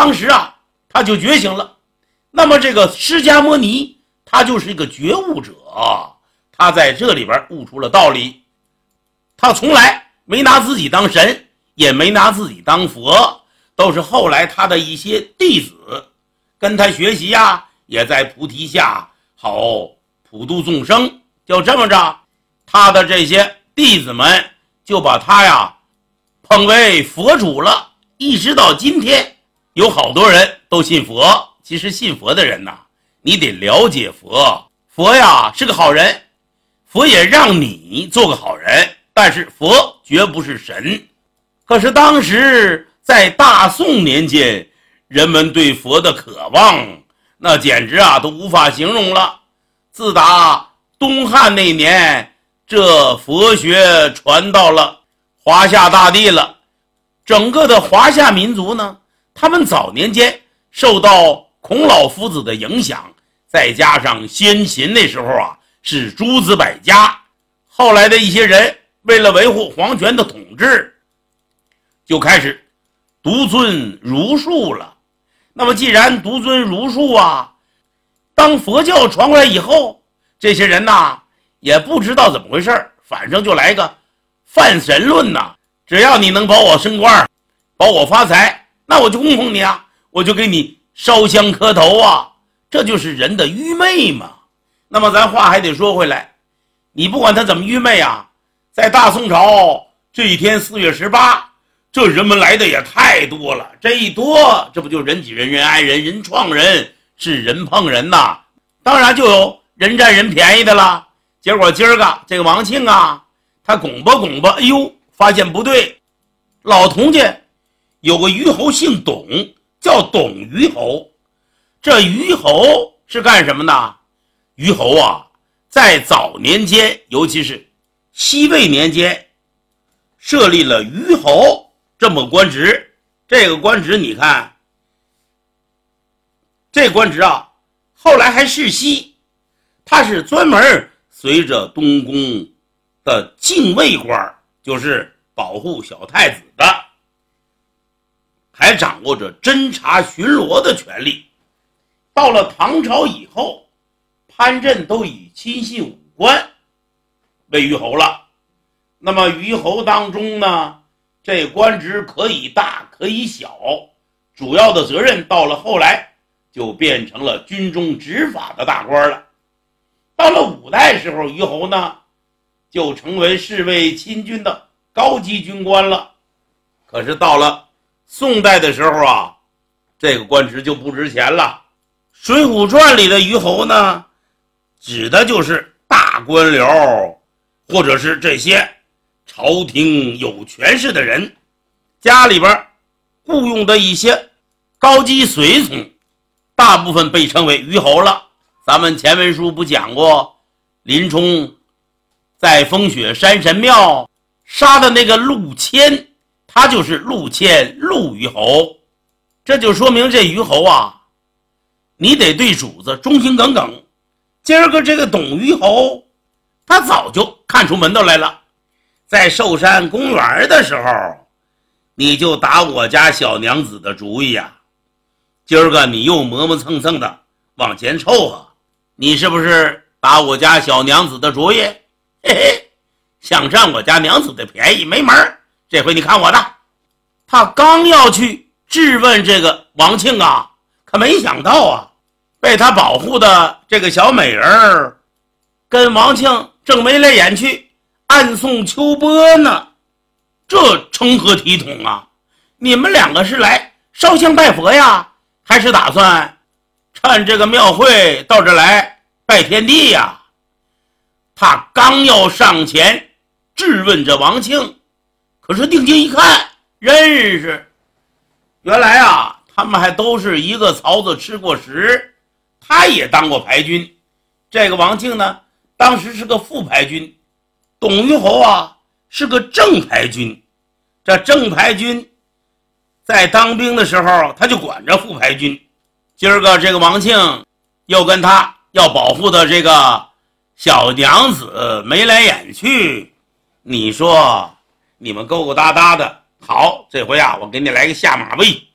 当时啊，他就觉醒了。那么这个释迦牟尼，他就是一个觉悟者，他在这里边悟出了道理。他从来没拿自己当神，也没拿自己当佛，都是后来他的一些弟子跟他学习呀，也在菩提下好普度众生。就这么着，他的这些弟子们就把他呀捧为佛主了。一直到今天，有好多人都信佛。其实信佛的人呐，你得了解佛，佛呀是个好人，佛也让你做个好人，但是佛绝不是神。可是当时在大宋年间，人们对佛的渴望那简直啊都无法形容了。自打东汉那年，这佛学传到了华夏大地了。整个的华夏民族呢，他们早年间受到孔老夫子的影响，再加上先秦那时候啊是诸子百家，后来的一些人为了维护皇权的统治，就开始独尊儒术了。那么既然独尊儒术啊，当佛教传过来以后，这些人呐也不知道怎么回事，反正就来个泛神论呐，只要你能保我升官，保我发财，那我就供奉你啊，我就给你烧香磕头啊，这就是人的愚昧嘛。那么咱话还得说回来，你不管他怎么愚昧啊，在大宋朝这一天4月18，这人们来的也太多了，这一多，这不就人挤人，人挨人，人撞人，是人碰人呐，当然就有人占人便宜的了。结果今儿个这个王庆啊，他拱吧，哎呦，发现不对，老童家有个虞侯姓董，叫董虞侯。这虞侯是干什么的？虞侯啊，在早年间，尤其是西魏年间，设立了虞侯这么个官职。这个官职你看，这官职啊，后来还世袭，他是专门随着东宫的禁卫官，就是保护小太子的，还掌握着侦察巡逻的权利。到了唐朝以后，藩镇都以亲信武官为虞侯了。那么虞侯当中呢，这官职可以大可以小，主要的责任到了后来就变成了军中执法的大官了。到了五代时候，虞侯呢就成为侍卫亲军的高级军官了。可是到了宋代的时候啊，这个官职就不值钱了。水浒传里的虞侯呢，指的就是大官僚，或者是这些朝廷有权势的人，家里边雇佣的一些高级随从，大部分被称为虞侯了。咱们前文书不讲过，林冲在风雪山神庙杀的那个陆谦，他就是陆谦陆虞侯。这就说明这虞侯啊，你得对主子忠心耿耿。今儿个这个董虞侯，他早就看出门道来了。在寿山公园的时候，你就打我家小娘子的主意啊，今儿个你又磨磨蹭蹭的往前凑合，你是不是打我家小娘子的主意？嘿嘿，想占我家娘子的便宜没门儿，这回你看我的。他刚要去质问这个王庆啊，可没想到啊，被他保护的这个小美人儿跟王庆正眉来眼去，暗送秋波呢。这成何体统啊？你们两个是来烧香拜佛呀，还是打算趁这个庙会到这来拜天地呀？他刚要上前质问着王庆，可是定睛一看，认识，原来啊，他们还都是一个槽子吃过食，他也当过牌军。这个王庆呢，当时是个副牌军，董虞侯啊是个正牌军。这正牌军在当兵的时候，他就管着副牌军。今儿个这个王庆又跟他要保护的这个小娘子眉来眼去，你说你们勾勾搭搭的。好，这回啊，我给你来个下马威。